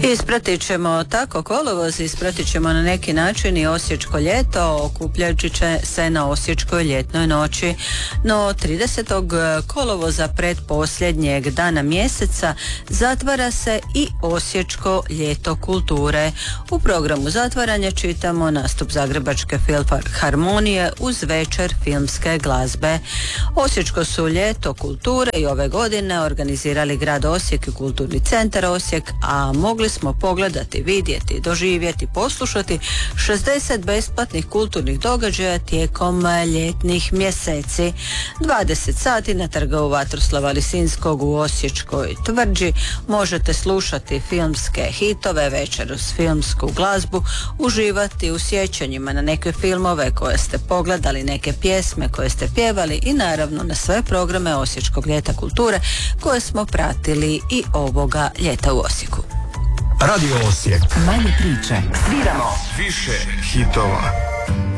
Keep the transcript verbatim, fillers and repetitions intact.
Ispratit ćemo tako kolovoz, ispratit ćemo na neki način i osječko ljeto, okupljajući će se na osječkoj ljetnoj noći. No tridesetog kolovoza pretposljednjeg dana mjeseca zatvara se i osječko ljeto kulture. U programu zatvaranja čitamo nastup Zagrebačke filharmonije uz večer filmske glazbe. Osječko su ljeto kulture i ove godine organizirali grad Osijek i Kulturni centar Osijek, a mogli smo pogledati, vidjeti, doživjeti, poslušati šezdeset besplatnih kulturnih događaja tijekom ljetnih mjeseci. dvadeset sati na trgu Vatroslava Lisinskog u Osječkoj tvrđi možete slušati filmske hitove, večer uz filmsku glazbu, uživati u sjećanjima na neke filmove koje ste pogledali, neke pjesme koje ste pjevali i naravno na sve programe Osječkog ljeta kulture koje smo pratili i ovoga ljeta u Osijeku. Radio Osijek. Manje priče. Sviramo više hitova.